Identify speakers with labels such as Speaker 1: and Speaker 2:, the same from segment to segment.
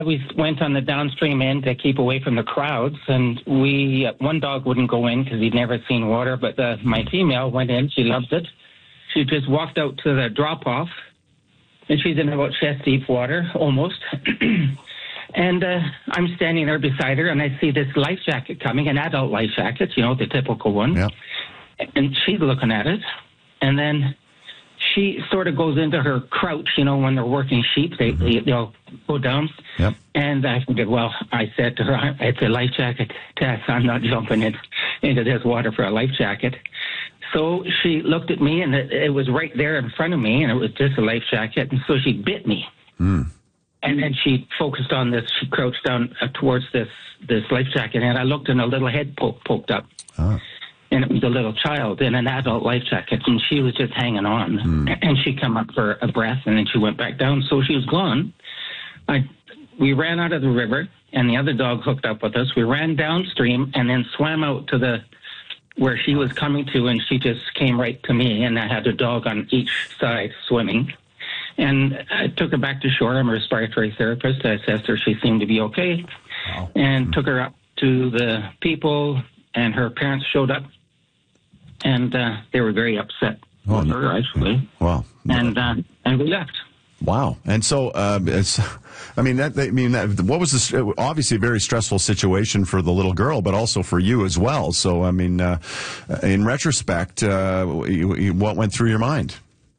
Speaker 1: We went on the downstream end to keep away from the crowds, and one dog wouldn't go in because he'd never seen water, but my female went in. She loves it. She just walked out to the drop-off, and she's in about chest-deep water, almost. And I'm standing there beside her, and I see this life jacket coming, an adult life jacket, the typical one.
Speaker 2: Yep.
Speaker 1: And she's looking at it, and then she sort of goes into her crouch, when they're working sheep, they'll go down.
Speaker 2: Yep.
Speaker 1: And I said to her, it's a life jacket, Tess. I'm not jumping into this water for a life jacket. So she looked at me, and it was right there in front of me, and it was just a life jacket. And so she bit me.
Speaker 2: Mm.
Speaker 1: And then she focused on this. She crouched down towards this life jacket, and I looked, and a little head poked up.
Speaker 2: Oh.
Speaker 1: And it was a little child in an adult life jacket, and she was just hanging on.
Speaker 2: Mm.
Speaker 1: And she come up for a breath, and then she went back down. So she was gone. We ran out of the river, and the other dog hooked up with us. We ran downstream and then swam out to where she was coming to, and she just came right to me, and I had a dog on each side swimming. And I took her back to shore. I'm a respiratory therapist. I assessed her. She seemed to be okay.
Speaker 2: Wow.
Speaker 1: And took her up to the people, and her parents showed up. And they were very upset with her, actually.
Speaker 2: Wow.
Speaker 1: And we left.
Speaker 2: Wow. And so, what was this? Obviously a very stressful situation for the little girl, but also for you as well. So, in retrospect, what went through your mind?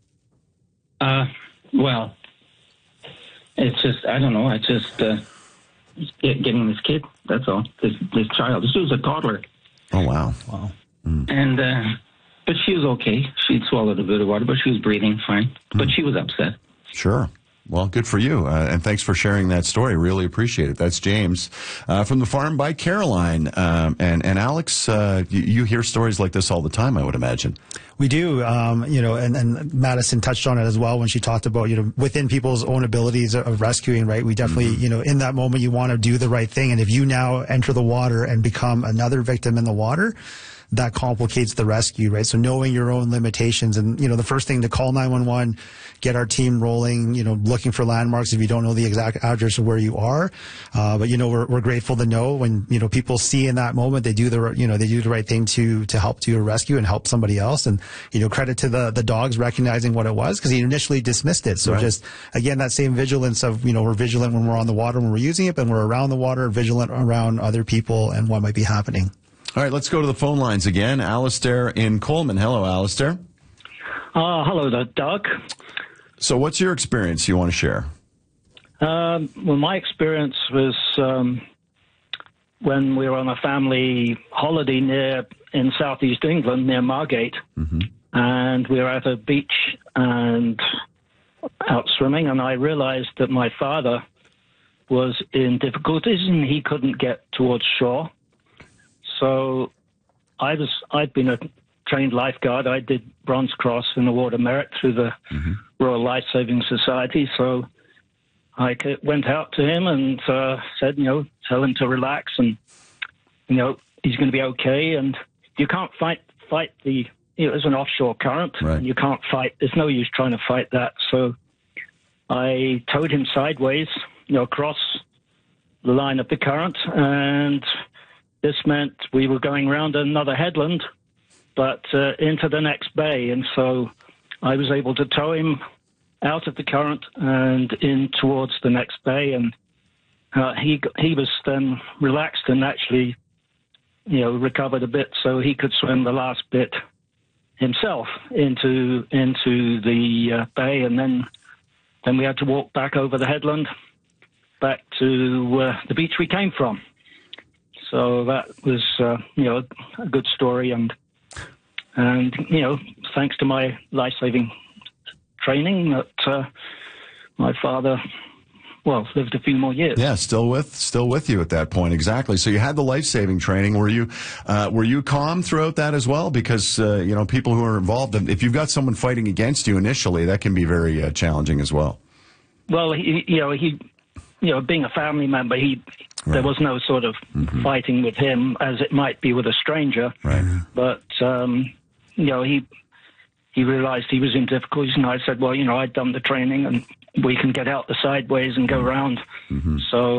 Speaker 1: Well, it's just, I don't know. It's just getting this kid, that's all. This child. She was a toddler.
Speaker 2: Oh, wow.
Speaker 1: Mm. And, but she was okay. She'd swallowed a bit of water, but she was breathing fine. But she was upset.
Speaker 2: Sure. Well, good for you. And thanks for sharing that story. Really appreciate it. That's James from the farm by Caroline. And Alex, you hear stories like this all the time, I would imagine.
Speaker 3: We do, and Madison touched on it as well when she talked about, within people's own abilities of rescuing, right? We definitely, in that moment, you want to do the right thing. And if you now enter the water and become another victim in the water, that complicates the rescue, right? So knowing your own limitations and, the first thing to call 911, get our team rolling, looking for landmarks if you don't know the exact address of where you are. But, we're grateful to know when, people see in that moment, they do the right thing to help do a rescue and help somebody else. And, credit to the dogs recognizing what it was because he initially dismissed it. So just, again, that same vigilance of, we're vigilant when we're on the water, when we're using it, and we're around the water, vigilant around other people and what might be happening.
Speaker 2: All right, let's go to the phone lines again. Alistair in Coleman. Hello, Alistair.
Speaker 4: Hello there, Doug.
Speaker 2: So what's your experience you want to share?
Speaker 4: Well, my experience was when we were on a family holiday in southeast England, near Margate, and we were at a beach and out swimming, and I realized that my father was in difficulties and he couldn't get towards shore. So I'd been a trained lifeguard. I did Bronze Cross in the Water Merit through the Royal Life Saving Society. So I went out to him and said, tell him to relax and, he's going to be okay. And you can't fight the, it's an offshore current.
Speaker 2: Right.
Speaker 4: And you can't fight. There's no use trying to fight that. So I towed him sideways, across the line of the current, and this meant we were going round another headland, but into the next bay. And so I was able to tow him out of the current and in towards the next bay. And he was then relaxed and actually, recovered a bit so he could swim the last bit himself into the bay. And then we had to walk back over the headland back to the beach we came from. So that was, a good story, and thanks to my life-saving training, that my father, lived a few more years.
Speaker 2: Yeah, still with you at that point, exactly. So you had the life-saving training. Were you calm throughout that as well? Because people who are involved, if you've got someone fighting against you initially, that can be very challenging as well.
Speaker 4: Well, he being a family member, there was no sort of fighting with him as it might be with a stranger.
Speaker 2: Right.
Speaker 4: But, he realized he was in difficulties, and I said, I'd done the training, and we can get out the sideways and go round. So